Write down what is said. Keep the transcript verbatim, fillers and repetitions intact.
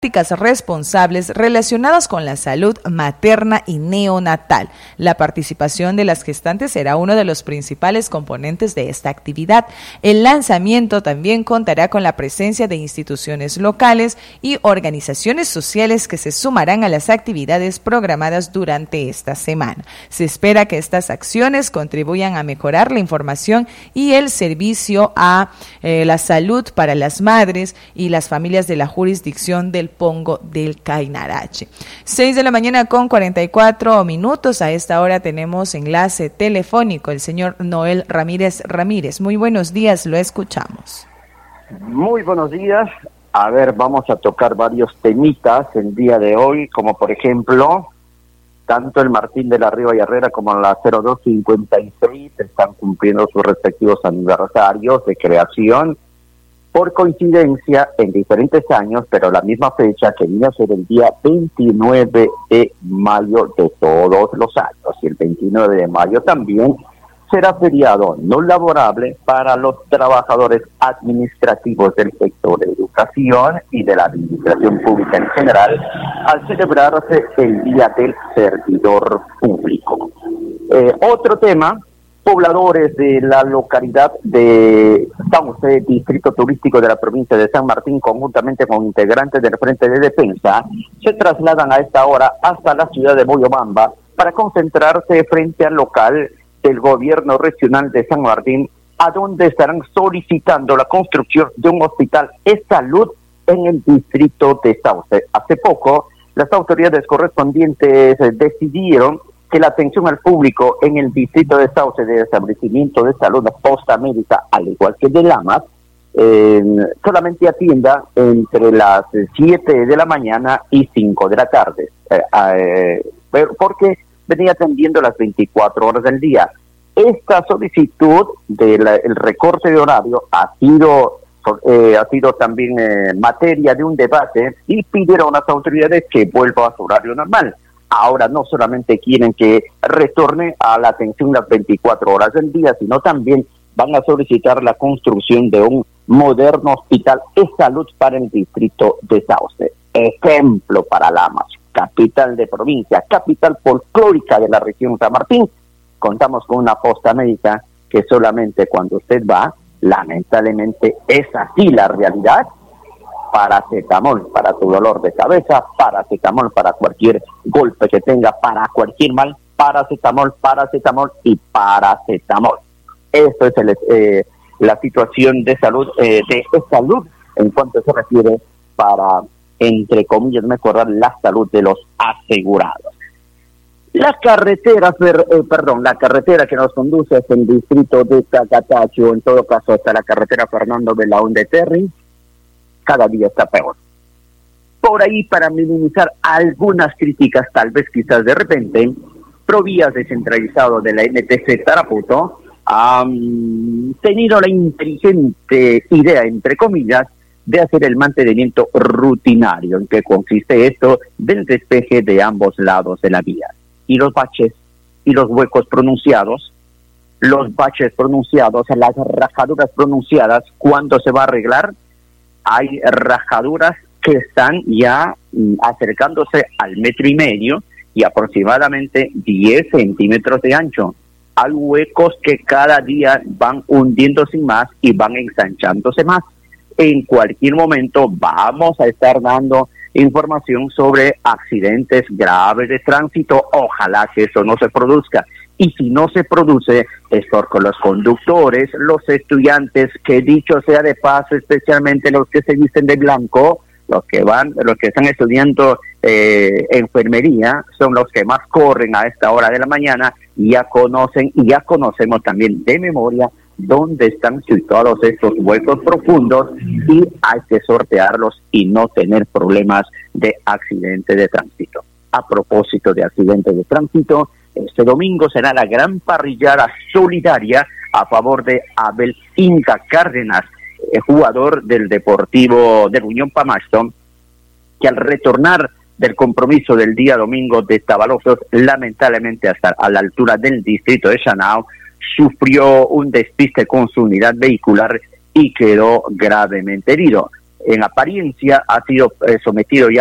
prácticas responsables relacionadas con la salud materna y neonatal. La participación de las gestantes será uno de los principales componentes de esta actividad. El lanzamiento también contará con la presencia de instituciones locales y organizaciones sociales que se sumarán a las actividades programadas durante esta semana. Se espera que estas acciones contribuyan a mejorar la información y el servicio a eh, la salud para las madres y las familias de la jurisdicción del Pongo del Cainarache. seis de la mañana con cuarenta y cuatro minutos. A esta hora tenemos enlace telefónico el señor Noel Ramírez Ramírez. Muy buenos días, lo escuchamos. Muy buenos días. A ver, vamos a tocar varios temitas el día de hoy, como por ejemplo, tanto el Martín de la Riva y Herrera como la cero dos cincuenta y seis están cumpliendo sus respectivos aniversarios de creación, por coincidencia en diferentes años, pero la misma fecha que viene a ser el día veintinueve de mayo de todos los años. Y el veintinueve de mayo también será feriado no laborable para los trabajadores administrativos del sector de educación y de la administración pública en general, al celebrarse el Día del Servidor Público. Eh, otro tema: pobladores de la localidad de Sauce, distrito turístico de la provincia de San Martín, conjuntamente con integrantes del Frente de Defensa, se trasladan a esta hora hasta la ciudad de Moyobamba para concentrarse frente al local del gobierno regional de San Martín, a donde estarán solicitando la construcción de un hospital de salud en el distrito de Sauce. Hace poco, las autoridades correspondientes decidieron que la atención al público en el distrito de Sauce de establecimiento de salud Posta Médica, al igual que de Lamas, eh, solamente atienda entre las siete de la mañana y cinco de la tarde, eh, eh, porque venía atendiendo las veinticuatro horas del día. Esta solicitud del recorte de horario ha sido, eh, ha sido también eh, materia de un debate y pidieron a las autoridades que vuelva a su horario normal. Ahora no solamente quieren que retorne a la atención las veinticuatro horas del día, sino también van a solicitar la construcción de un moderno hospital de salud para el distrito de Sauce. Ejemplo para Lamas, capital de provincia, capital folclórica de la región San Martín. Contamos con una posta médica que solamente cuando usted va, lamentablemente es así la realidad. Paracetamol para tu dolor de cabeza, paracetamol para cualquier golpe que tenga, para cualquier mal, paracetamol, paracetamol y paracetamol. Esto es el, eh, la situación de salud, eh, de salud en cuanto se refiere para, entre comillas, mejorar la salud de los asegurados. La carretera, per, eh, perdón, la carretera que nos conduce hasta el distrito de Tacatacho, en todo caso hasta la carretera Fernando Belaúnde Terry, cada día está peor. Por ahí, para minimizar algunas críticas, tal vez quizás de repente, Provías descentralizado de la N T C Tarapoto ha um, tenido la inteligente idea, entre comillas, de hacer el mantenimiento rutinario. ¿En qué consiste esto? Del despeje de ambos lados de la vía. Y los baches y los huecos pronunciados, los baches pronunciados, las rajaduras pronunciadas, ¿cuándo se va a arreglar? Hay rajaduras que están ya mm, acercándose al metro y medio y aproximadamente diez centímetros de ancho. Hay huecos que cada día van hundiéndose más y van ensanchándose más. En cualquier momento vamos a estar dando información sobre accidentes graves de tránsito. Ojalá que eso no se produzca. Y si no se produce, es porque los conductores, los estudiantes, que dicho sea de paso, especialmente los que se visten de blanco, los que van, los que están estudiando eh, enfermería, son los que más corren a esta hora de la mañana y ya conocen, y ya conocemos también de memoria dónde están situados estos huecos profundos y hay que sortearlos y no tener problemas de accidente de tránsito. A propósito de accidentes de tránsito, este domingo será la gran parrillada solidaria a favor de Abel Inca Cárdenas, eh, jugador del Deportivo de Unión Pamacho, que al retornar del compromiso del día domingo de Tabalozos, lamentablemente hasta a la altura del distrito de Chanao, sufrió un despiste con su unidad vehicular y quedó gravemente herido. en apariencia ha sido eh, sometido ya